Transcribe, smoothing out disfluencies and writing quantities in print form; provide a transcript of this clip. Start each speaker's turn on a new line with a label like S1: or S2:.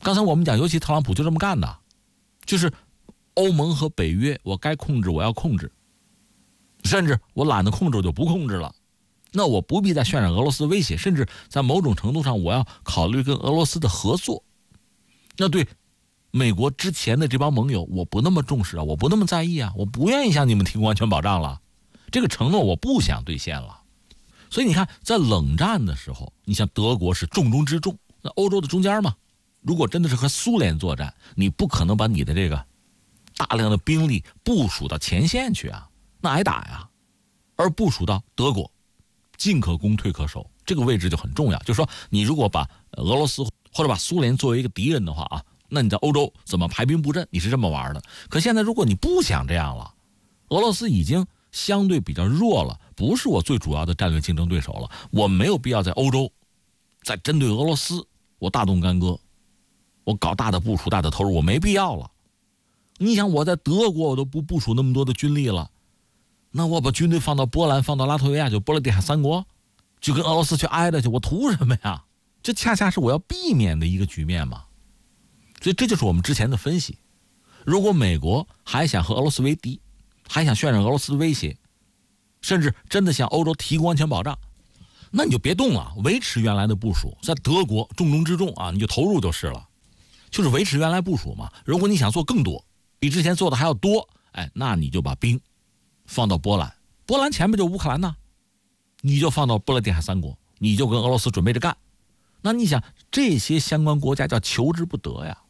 S1: 刚才我们讲，尤其特朗普就这么干的，就是欧盟和北约，我该控制我要控制，甚至我懒得控制我就不控制了。那我不必再渲染俄罗斯威胁，甚至在某种程度上我要考虑跟俄罗斯的合作。那对美国之前的这帮盟友，我不那么重视啊，我不那么在意啊，我不愿意向你们提供安全保障了，这个承诺我不想兑现了。所以你看，在冷战的时候，你像德国是重中之重，那欧洲的中间嘛，如果真的是和苏联作战，你不可能把你的这个大量的兵力部署到前线去啊，那挨打呀。而部署到德国，进可攻退可守，这个位置就很重要。就是说，你如果把俄罗斯或者把苏联作为一个敌人的话啊，那你在欧洲怎么排兵布阵？你是这么玩的。可现在如果你不想这样了，俄罗斯已经相对比较弱了，不是我最主要的战略竞争对手了，我没有必要在欧洲再针对俄罗斯我大动干戈，我搞大的部署大的投入，我没必要了。你想我在德国我都不部署那么多的军力了，那我把军队放到波兰放到拉脱维亚，就波罗的海三国，就跟俄罗斯去挨着去，我图什么呀？这恰恰是我要避免的一个局面嘛。所以这就是我们之前的分析，如果美国还想和俄罗斯为敌，还想渲染俄罗斯的威胁，甚至真的向欧洲提供安全保障，那你就别动了，维持原来的部署，在德国重中之重啊，你就投入就是了，就是维持原来部署嘛。如果你想做更多，比之前做的还要多，那你就把兵放到波兰，波兰前面就乌克兰呢，你就放到波罗的海三国，你就跟俄罗斯准备着干。那你想，这些相关国家叫求之不得呀。